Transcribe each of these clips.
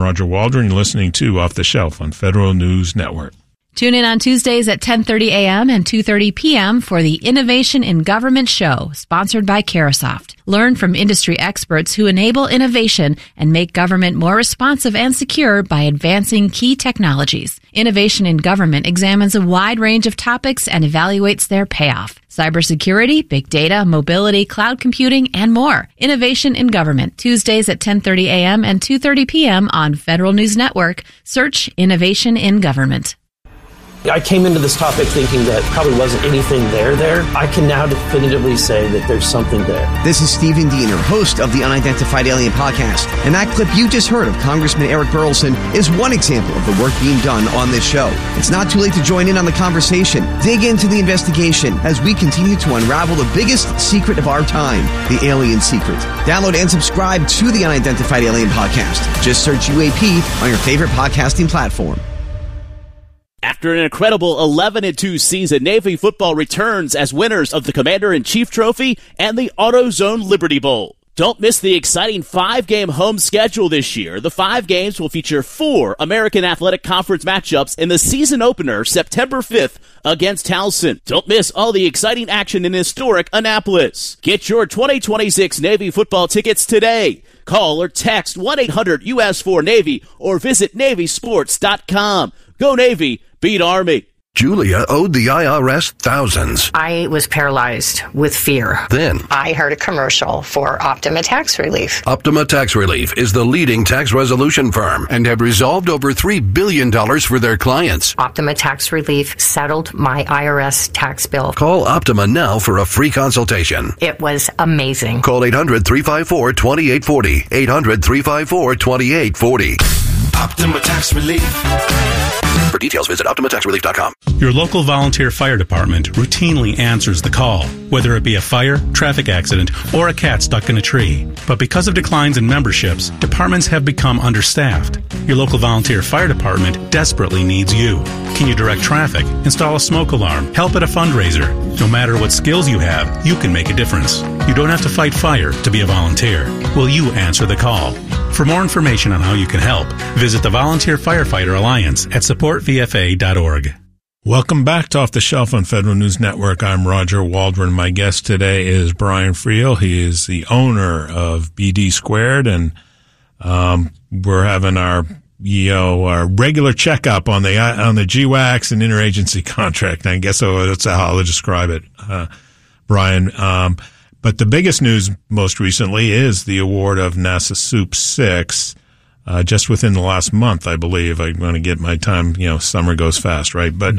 Roger Waldron. You're listening to Off the Shelf on Federal News Network. Tune in on Tuesdays at 10:30 a.m. and 2:30 p.m. for the Innovation in Government Show, sponsored by Carahsoft. Learn from industry experts who enable innovation and make government more responsive and secure by advancing key technologies. Innovation in Government examines a wide range of topics and evaluates their payoff. Cybersecurity, big data, mobility, cloud computing, and more. Innovation in Government, Tuesdays at 10:30 a.m. and 2:30 p.m. on Federal News Network. Search Innovation in Government. I came into this topic thinking that probably wasn't anything there. I can now definitively say that there's something there. This is Stephen Diener, host of the Unidentified Alien Podcast. And that clip you just heard of Congressman Eric Burlison is one example of the work being done on this show. It's not too late to join in on the conversation. Dig into the investigation as we continue to unravel the biggest secret of our time, the alien secret. Download and subscribe to the Unidentified Alien Podcast. Just search UAP on your favorite podcasting platform. After an incredible 11-2 season, Navy football returns as winners of the Commander-in-Chief Trophy and the AutoZone Liberty Bowl. Don't miss the exciting 5-game home schedule this year. The 5 games will feature 4 American Athletic Conference matchups in the season opener September 5th against Towson. Don't miss all the exciting action in historic Annapolis. Get your 2026 Navy football tickets today. Call or text 1-800-US4-NAVY or visit NavySports.com. Go Navy, beat Army. Julia owed the IRS thousands. I was paralyzed with fear. Then I heard a commercial for Optima Tax Relief. Optima Tax Relief is the leading tax resolution firm and have resolved over $3 billion for their clients. Optima Tax Relief settled my IRS tax bill. Call Optima now for a free consultation. It was amazing. Call 800-354-2840. 800-354-2840. Optima Tax Relief. For details, visit OptimaTaxRelief.com. Your local volunteer fire department routinely answers the call, whether it be a fire, traffic accident, or a cat stuck in a tree. But because of declines in memberships, departments have become understaffed. Your local volunteer fire department desperately needs you. Can you direct traffic, install a smoke alarm, help at a fundraiser? No matter what skills you have, you can make a difference. You don't have to fight fire to be a volunteer. Will you answer the call? For more information on how you can help, visit the Volunteer Firefighter Alliance at supportvfa.org. Welcome back to Off the Shelf on Federal News Network. I'm Roger Waldron. My guest today is Brian Friel. He is the owner of BD Squared, and we're having our regular checkup on the GWACS and interagency contract. And I guess that's how I'll describe it, Brian. But the biggest news most recently is the award of NASA SEWP 6, just within the last month, I believe. I'm going to get my time, summer goes fast, right? But,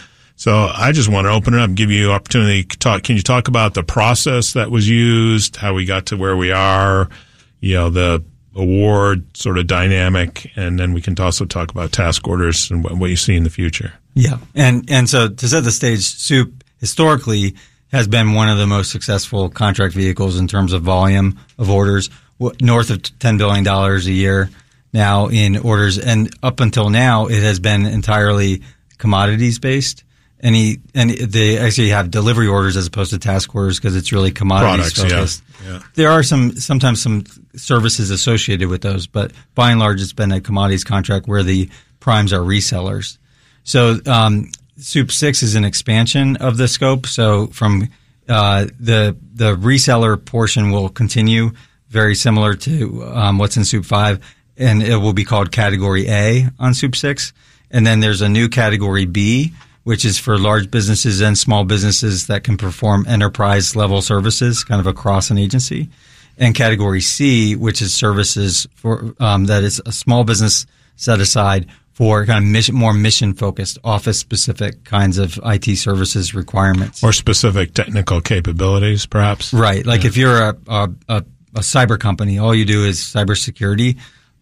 so I just want to open it up and give you opportunity to talk. Can you talk about the process that was used, how we got to where we are, the award sort of dynamic, and then we can also talk about task orders and what you see in the future. Yeah. And so to set the stage, SEWP historically has been one of the most successful contract vehicles in terms of volume of orders, north of $10 billion a year now in orders. And up until now, it has been entirely commodities based. And they actually have delivery orders as opposed to task orders because it's really commodities focused. Yeah. There are sometimes some services associated with those, but by and large, it's been a commodities contract where the primes are resellers. So, SEWP 6 is an expansion of the scope. So from the reseller portion will continue very similar to what's in SEWP 5, and it will be called Category A on SEWP 6. And then there's a new Category B, which is for large businesses and small businesses that can perform enterprise-level services kind of across an agency. And Category C, which is services for that is a small business set aside for kind of more mission-focused, office-specific kinds of IT services requirements. Or specific technical capabilities, perhaps? Right. Like if you're a cyber company, all you do is cybersecurity,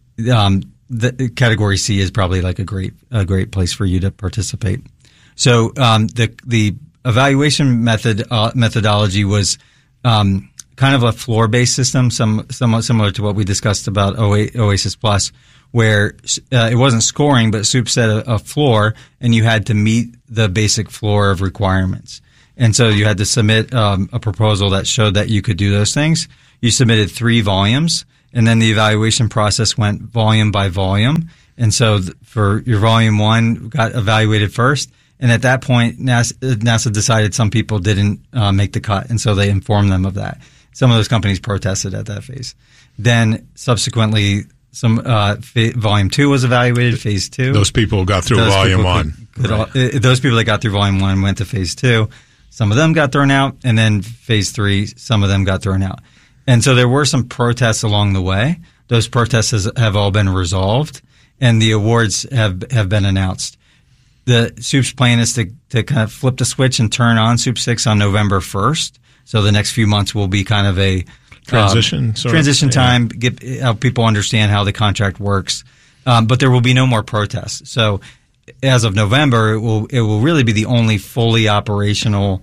the Category C is probably like a great place for you to participate. So the evaluation methodology was kind of a floor-based system, somewhat similar to what we discussed about OASIS Plus, where it wasn't scoring, but SEWP set a floor, and you had to meet the basic floor of requirements. And so you had to submit a proposal that showed that you could do those things. You submitted 3 volumes, and then the evaluation process went volume by volume. And so for your volume 1 got evaluated first. And at that point, NASA decided some people didn't make the cut, and so they informed them of that. Some of those companies protested at that phase. Then subsequently, some volume 2 was evaluated, phase 2. Those people got through volume 1. Those people that got through volume 1 went to phase 2. Some of them got thrown out, and then phase 3, some of them got thrown out. And so there were some protests along the way. Those protests have all been resolved, and the awards have been announced. The SOUP's plan is to kind of flip the switch and turn on SOUP 6 on November 1st. So the next few months will be kind of a transition time, help people understand how the contract works. But there will be no more protests. So as of November, it will really be the only fully operational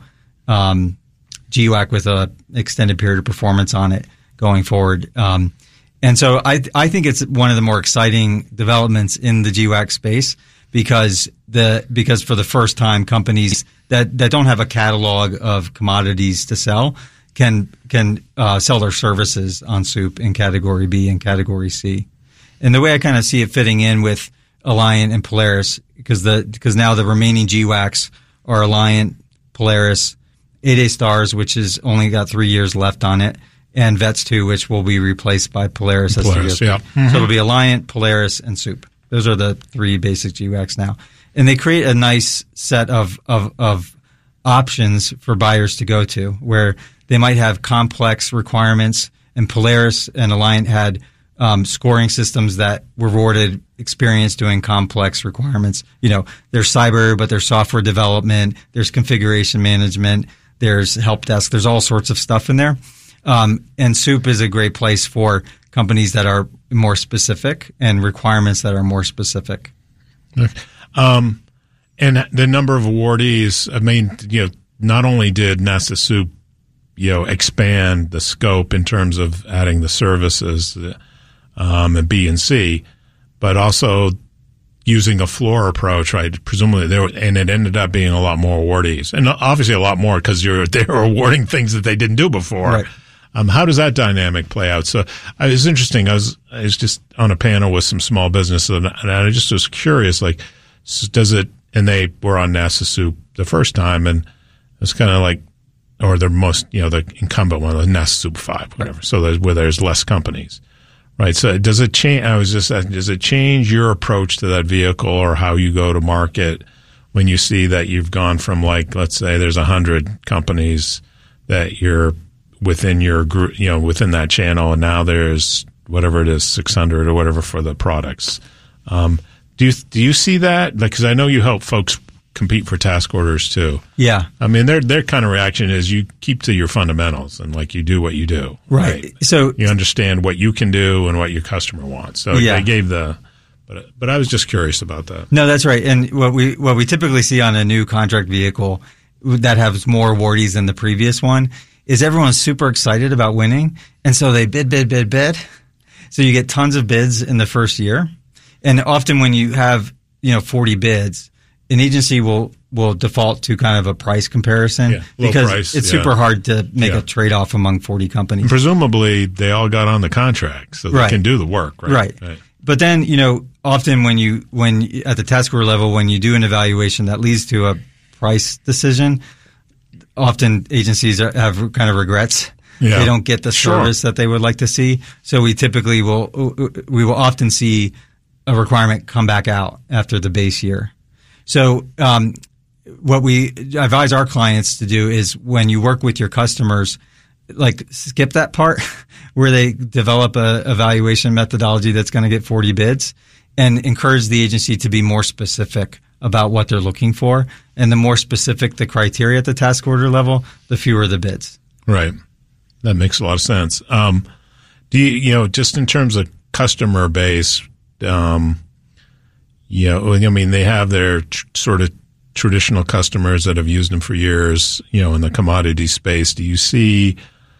GWAC with a extended period of performance on it going forward. And so I think it's one of the more exciting developments in the GWAC space because for the first time, companies that don't have a catalog of commodities to sell can sell their services on SOUP in Category B and Category C. And the way I kind of see it fitting in with Alliant and Polaris, because now the remaining GWACs are Alliant, Polaris, 8A Stars, which has only got 3 years left on it, and VETS 2, which will be replaced by Polaris. Yeah. So it'll be Alliant, Polaris, and SOUP. Those are the 3 basic GWACs now. And they create a nice set of options for buyers to go to, where they might have complex requirements, and Polaris and Alliant had scoring systems that rewarded experience doing complex requirements. You know, there's cyber, but there's software development, there's configuration management, there's help desk, there's all sorts of stuff in there. And SOUP is a great place for companies that are more specific and requirements that are more specific. And the number of awardees, I mean, not only did NASA SOUP, expand the scope in terms of adding the services, and B and C, but also using a floor approach, right? Presumably and it ended up being a lot more awardees, and obviously a lot more because they're awarding things that they didn't do before. Right. How does that dynamic play out? So it was interesting. I was just on a panel with some small businesses, and I just was curious, like, does it? And they were on NASA SOUP the first time, and it's kind of like, or the most, the incumbent one, the NASA SOUP 5, whatever. Right. So where there's less companies. Right. So does it change? I was just asking, does it change your approach to that vehicle or how you go to market when you see that you've gone from, like, let's say there's 100 companies that you're within your group, within that channel, and now there's whatever it is, 600 or whatever for the products. Do you see that? Like, because I know you help folks compete for task orders too. Yeah. I mean, their kind of reaction is you keep to your fundamentals and, like, you do what you do. Right. So you understand what you can do and what your customer wants. So they gave but I was just curious about that. No, that's right. And what we typically see on a new contract vehicle that has more awardees than the previous one is everyone's super excited about winning. And so they bid. So you get tons of bids in the first year. And often when you have, 40 bids, an agency will default to kind of a price comparison because it's super hard to make a trade-off among 40 companies. And presumably they all got on the contract, so they can do the work, right? Right. But then, often when at the task order level, when you do an evaluation that leads to a price decision, often agencies have kind of regrets. Yeah. They don't get the service that they would like to see. So we typically will often see a requirement come back out after the base year. So what we advise our clients to do is when you work with your customers, like, skip that part where they develop a evaluation methodology that's going to get 40 bids and encourage the agency to be more specific about what they're looking for. And the more specific the criteria at the task order level, the fewer the bids. Right. That makes a lot of sense. Do you, just in terms of customer base, I mean, they have their sort of traditional customers that have used them for years, in the commodity space. Do you see,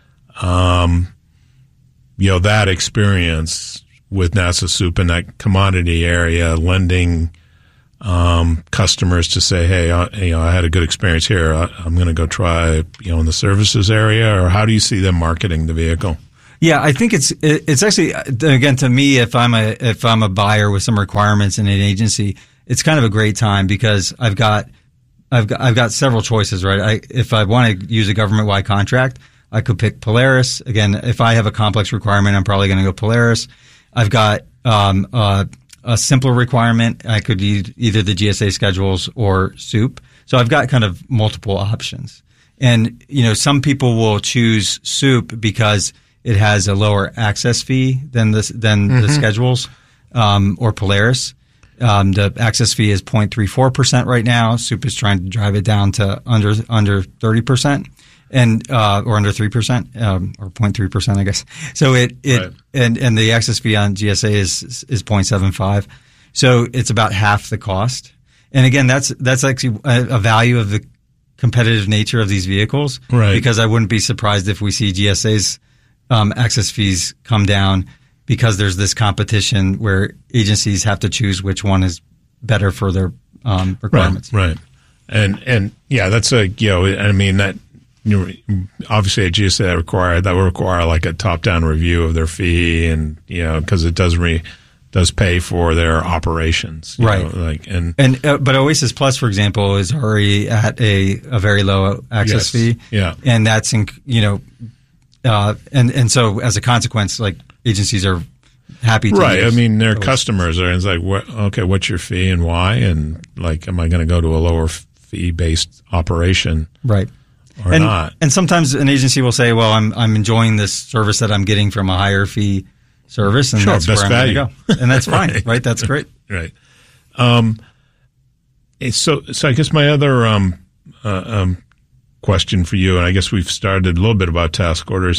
that experience with NASA SOUP in that commodity area lending customers to say, hey, I had a good experience here. I'm going to go try, in the services area? Or how do you see them marketing the vehicle? Yeah, I think it's actually, again, to me, if I'm a buyer with some requirements in an agency, it's kind of a great time because I've got several choices, right? If I want to use a government-wide contract, I could pick Polaris. Again, if I have a complex requirement, I'm probably going to go Polaris. I've got a simpler requirement. I could use either the GSA schedules or SOUP. So I've got kind of multiple options. And, some people will choose SOUP because it has a lower access fee than the schedules or Polaris. The access fee is 0.34% right now. SOUP is trying to drive it down to under 30%. And or under 3%, or 0.3%, I guess. So right. and the access fee on GSA is 0.75. So it's about half the cost. And again, that's actually a value of the competitive nature of these vehicles. Right. Because I wouldn't be surprised if we see GSA's access fees come down because there's this competition where agencies have to choose which one is better for their requirements. Right. And yeah, that's that. Obviously, a GSA that would require like a top-down review of their fee, and because it does pay for their operations, right? But Oasis Plus, for example, is already at a very low access fee, and that's and so as a consequence, like agencies are happy to right. use Their Oasis. customers are. It's like, what's your fee and why, and like, am I going to go to a lower fee-based operation, right? Or not. And sometimes an agency will say, well, I'm enjoying this service that I'm getting from a higher fee service, and that's where I'm going to go. And that's fine, right? That's great. Right. So I guess my other question for you, and I guess we've started a little bit about task orders.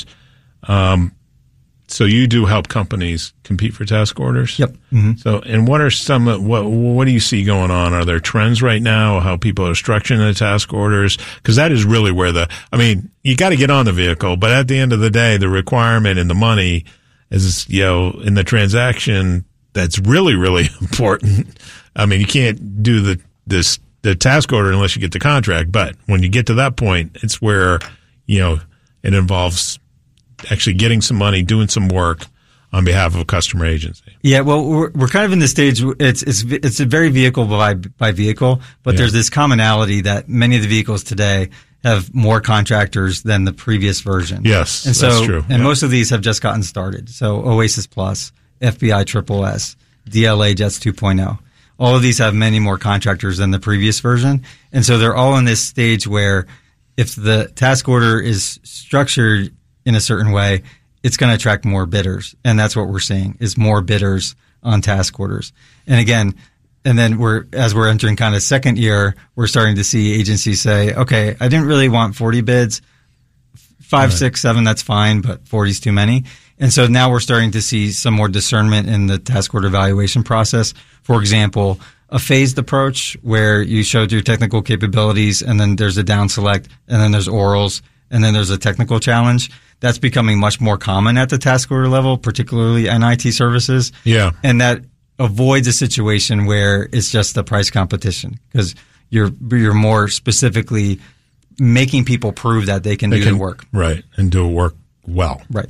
So you do help companies compete for task orders? Yep. Mm-hmm. So, and what are what do you see going on? Are there trends right now, how people are structuring the task orders? Because that is really where you got to get on the vehicle, but at the end of the day, the requirement and the money is, in the transaction, that's really, really important. You can't do the task order unless you get the contract, but when you get to that point, it's where, it involves actually getting some money, doing some work on behalf of a customer agency. Yeah, well, we're kind of in the stage. It's a very vehicle by vehicle, but there's this commonality that many of the vehicles today have more contractors than the previous version. Yes, and so, that's true. And most of these have just gotten started. So Oasis Plus, FBI SSS, DLA Jets 2.0. All of these have many more contractors than the previous version, and so they're all in this stage where if the task order is structured in a certain way, it's going to attract more bidders. And that's what we're seeing is more bidders on task orders. And again, as we're entering kind of second year, we're starting to see agencies say, okay, I didn't really want 40 bids, 5, 6, 7, that's fine, but 40 is too many. And so now we're starting to see some more discernment in the task order evaluation process. For example, a phased approach where you showed your technical capabilities and then there's a down select and then there's orals and then there's a technical challenge. That's becoming much more common at the task order level, particularly in IT services. Yeah. And that avoids a situation where it's just a price competition because you're more specifically making people prove that they can do the work. Right. And do work well. Right.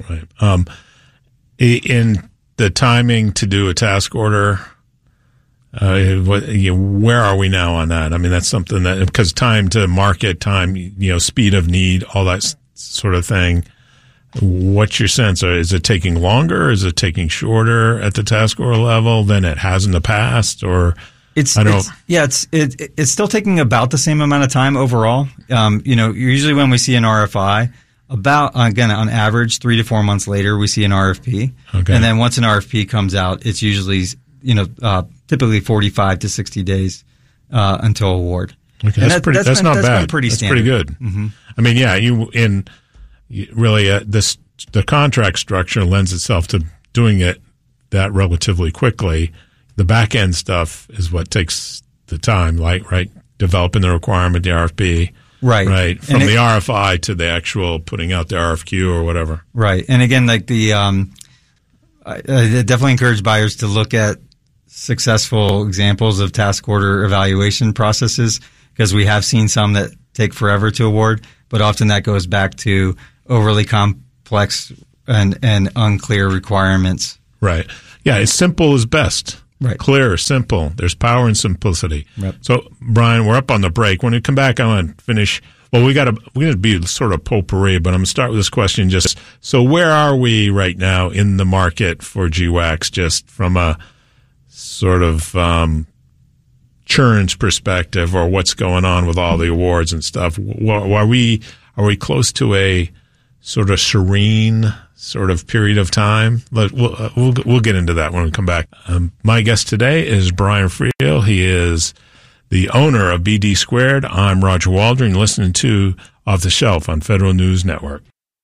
In the timing to do a task order, where are we now on that? That's something that, because time to market, speed of need, all that sort of thing. What's your sense? Is it taking longer? Is it taking shorter at the task order level than it has in the past? Or it's still taking about the same amount of time overall. Usually when we see an RFI, about again on average 3 to 4 months later we see an RFP, and then once an RFP comes out, it's usually typically 45 to 60 days until award. Okay, that's not bad. Pretty that's standard. Pretty good. Mm-hmm. The contract structure lends itself to doing it that relatively quickly. The back end stuff is what takes the time, right? Developing the requirement, the RFP, right, from the RFI to the actual putting out the RFQ or whatever, right. And again, like I definitely encourage buyers to look at successful examples of task order evaluation processes because we have seen some that take forever to award, but often that goes back to overly complex and unclear requirements. Right. Yeah, it's simple is best. Right. Clear, simple. There's power in simplicity. Yep. So, Brian, we're up on the break. When we come back, I want to finish. Well, we're going to be sort of potpourri, but I'm going to start with this question. Just so, where are we right now in the market for GWAX? Just from a sort of churn's perspective, or what's going on with all the awards and stuff? Are we close to a sort of serene sort of period of time? We'll get into that when we come back. My guest today is Brian Friel. He is the owner of BD Squared. I'm Roger Waldron, listening to Off the Shelf on Federal News Network.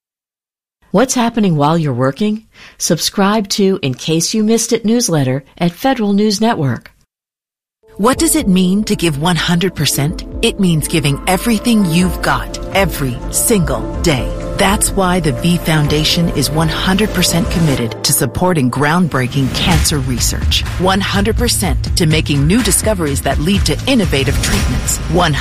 What's happening while you're working? Subscribe to In Case You Missed It newsletter at Federal News Network. What does it mean to give 100%? It means giving everything you've got every single day. That's why the V Foundation is 100% committed to supporting groundbreaking cancer research. 100% to making new discoveries that lead to innovative treatments.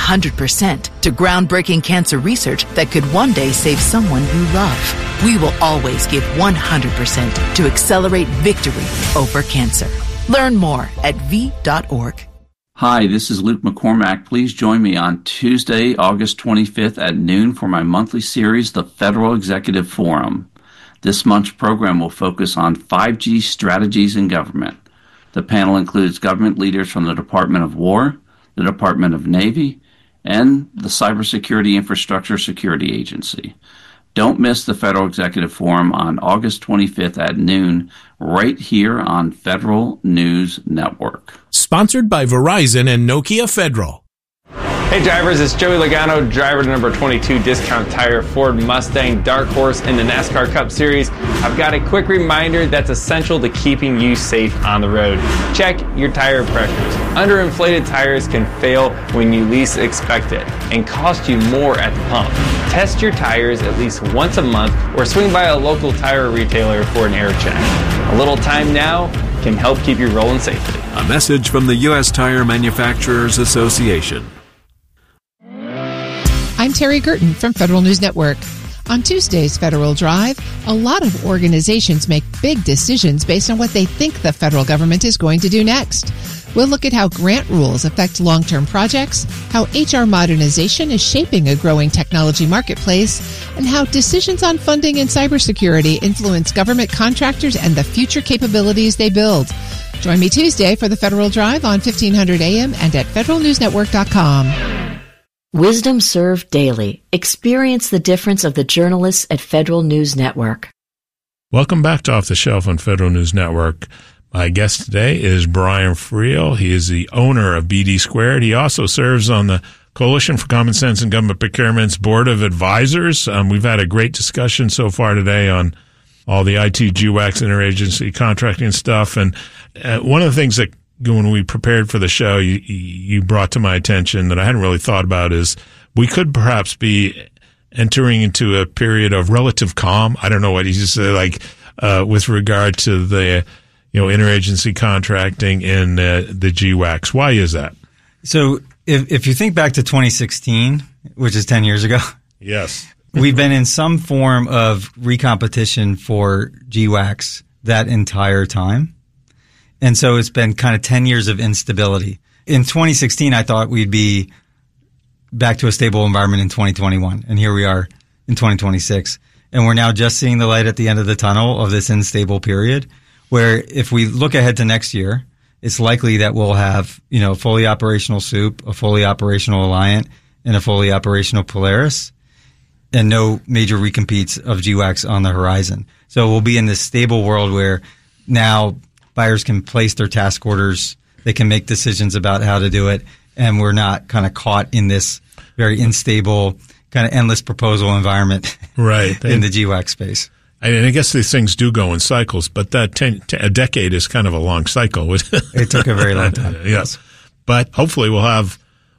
100% to groundbreaking cancer research that could one day save someone you love. We will always give 100% to accelerate victory over cancer. Learn more at v.org. Hi, this is Luke McCormack. Please join me on Tuesday, August 25th at noon for my monthly series, The Federal Executive Forum. This month's program will focus on 5G strategies in government. The panel includes government leaders from the Department of War, the Department of Navy, and the Cybersecurity Infrastructure Security Agency. Don't miss the Federal Executive Forum on August 25th at noon, right here on Federal News Network. Sponsored by Verizon and Nokia Federal. Hey drivers, it's Joey Logano, driver to number 22 Discount Tire Ford Mustang Dark Horse in the NASCAR Cup Series. I've got a quick reminder that's essential to keeping you safe on the road. Check your tire pressures. Underinflated tires can fail when you least expect it and cost you more at the pump. Test your tires at least once a month or swing by a local tire retailer for an air check. A little time now can help keep you rolling safely. A message from the U.S. Tire Manufacturers Association. I'm Terry Gerton from Federal News Network. On Tuesday's Federal Drive, a lot of organizations make big decisions based on what they think the federal government is going to do next. We'll look at how grant rules affect long-term projects, how HR modernization is shaping a growing technology marketplace, and how decisions on funding and cybersecurity influence government contractors and the future capabilities they build. Join me Tuesday for the Federal Drive on 1500 AM and at federalnewsnetwork.com. Wisdom Served Daily. Experience the difference of the journalists at Federal News Network. Welcome back to Off the Shelf on Federal News Network. My guest today is Brian Friel. He is the owner of BD Squared. He also serves on the Coalition for Common Sense and Government Procurement's Board of Advisors. We've had a great discussion so far today on all the IT GWAX interagency contracting stuff. And one of the things that when we prepared for the show, you brought to my attention that I hadn't really thought about is we could perhaps be entering into a period of relative calm. I don't know what you just say, with regard to the interagency contracting in the GWAX. Why is that? So if you think back to 2016, which is 10 years ago. Yes. We've been in some form of recompetition for GWAX that entire time. And so it's been kind of 10 years of instability. In 2016, I thought we'd be back to a stable environment in 2021. And here we are in 2026. And we're now just seeing the light at the end of the tunnel of this unstable period, where if we look ahead to next year, it's likely that we'll have, a fully operational SOUP, a fully operational Alliant, and a fully operational Polaris, and no major recompetes of GWAX on the horizon. So we'll be in this stable world where now buyers can place their task orders, they can make decisions about how to do it, and we're not kind of caught in this very unstable, kind of endless proposal environment right. in the GWAX space. And I guess these things do go in cycles, but that a decade is kind of a long cycle. It took a very long time. Yes. But hopefully we'll have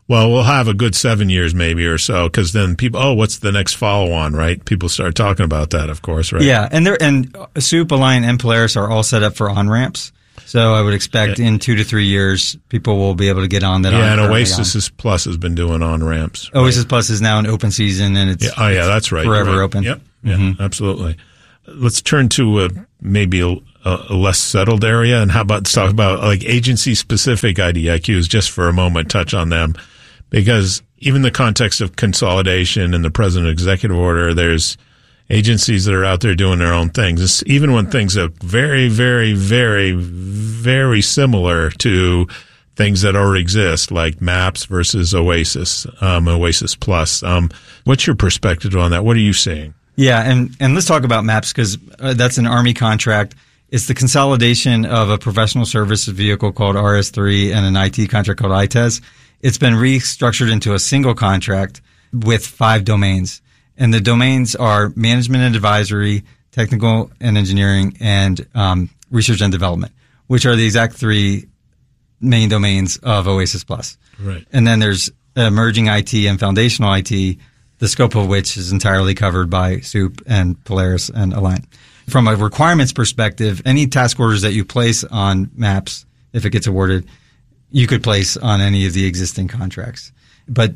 a good 7 years maybe or so, because then people, what's the next follow-on, right? People start talking about that, of course, right? Yeah, and SOUP, Alliant, and Polaris are all set up for on-ramps. So I would expect in 2 to 3 years, people will be able to get on that. Yeah, and Oasis Plus has been doing on-ramps. Oasis Plus is now an open season, and it's that's right. forever open. Yep, yeah, absolutely. Let's turn to maybe a less settled area. And how about talk about like agency-specific IDIQs just for a moment, touch on them. Because even the context of consolidation and the president executive order, there's agencies that are out there doing their own things. Even when things are very, very, very, very similar to things that already exist, like MAPS versus Oasis, Oasis Plus. What's your perspective on that? What are you seeing? Yeah, and let's talk about MAPS because that's an Army contract. It's the consolidation of a professional services vehicle called RS3 and an IT contract called ITES. It's been restructured into a single contract with 5 domains. And the domains are management and advisory, technical and engineering, and research and development, which are the exact 3 main domains of Oasis Plus. Right. And then there's emerging IT and foundational IT, the scope of which is entirely covered by SOUP and Polaris and Align. From a requirements perspective, any task orders that you place on MAPS, if it gets awarded, you could place on any of the existing contracts. But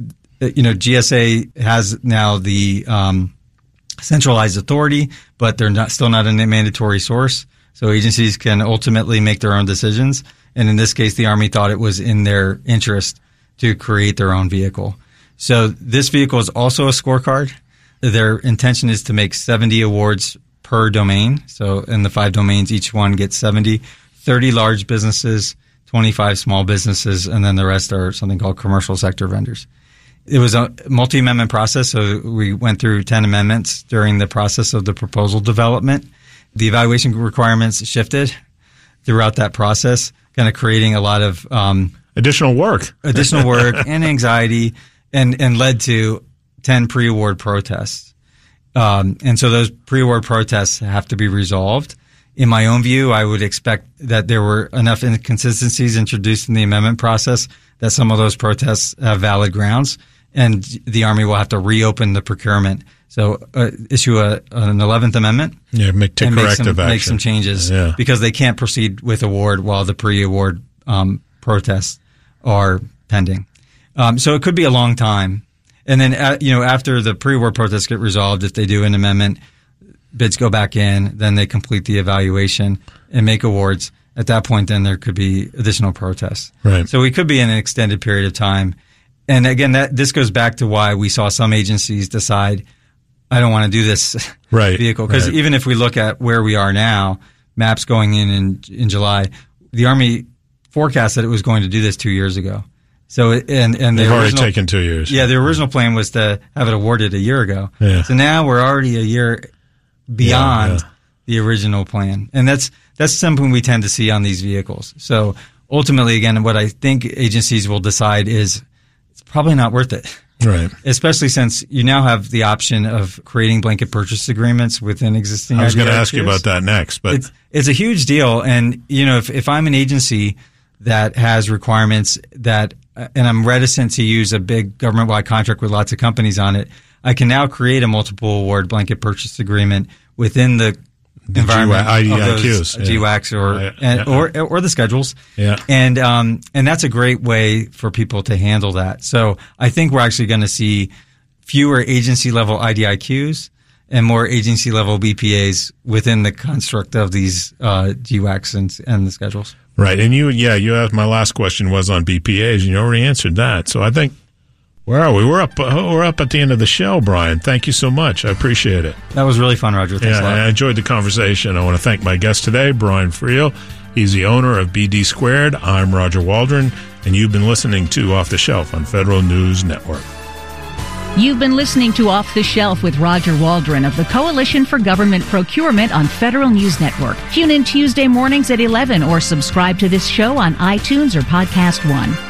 GSA has now the centralized authority, but they're still not a mandatory source. So agencies can ultimately make their own decisions. And in this case, the Army thought it was in their interest to create their own vehicle. So this vehicle is also a scorecard. Their intention is to make 70 awards per domain. So in the 5 domains, each one gets 70, 30 large businesses, 25 small businesses, and then the rest are something called commercial sector vendors. It was a multi-amendment process, so we went through 10 amendments during the process of the proposal development. The evaluation requirements shifted throughout that process, kind of creating a lot of additional work and anxiety, and led to 10 pre-award protests. And so those pre-award protests have to be resolved. In my own view, I would expect that there were enough inconsistencies introduced in the amendment process that some of those protests have valid grounds, and the Army will have to reopen the procurement. So issue an 11th amendment. Yeah, make some changes because they can't proceed with award while the pre-award protests are pending. So it could be a long time. And then, after the pre-award protests get resolved, if they do an amendment, bids go back in, then they complete the evaluation and make awards. At that point, then there could be additional protests. Right. So we could be in an extended period of time. And again, this goes back to why we saw some agencies decide, I don't want to do this vehicle. Because even if we look at where we are now, MAPS going in July, the Army forecast that it was going to do this 2 years ago. So and they've already taken 2 years. Yeah, the original plan was to have it awarded a year ago. Yeah. So now we're already a year beyond the original plan, and that's something we tend to see on these vehicles. So ultimately, again, what I think agencies will decide is it's probably not worth it. Right. Especially since you now have the option of creating blanket purchase agreements within existing. I was going to ask you about that next, but it's a huge deal, and if I'm an agency that has requirements that, and I'm reticent to use a big government-wide contract with lots of companies on it, I can now create a multiple award blanket purchase agreement within the environment of those GWACs or the schedules. Yeah. And that's a great way for people to handle that. So I think we're actually going to see fewer agency level IDIQs and more agency level BPAs within the construct of these GWACs and the schedules. Right. And you asked, my last question was on BPAs, and you already answered that. So I think, where are we? We're up at the end of the show, Brian. Thank you so much. I appreciate it. That was really fun, Roger. Thanks a lot. I enjoyed the conversation. I want to thank my guest today, Brian Friel. He's the owner of BD Squared. I'm Roger Waldron, and you've been listening to Off the Shelf on Federal News Network. You've been listening to Off the Shelf with Roger Waldron of the Coalition for Government Procurement on Federal News Network. Tune in Tuesday mornings at 11 or subscribe to this show on iTunes or Podcast One.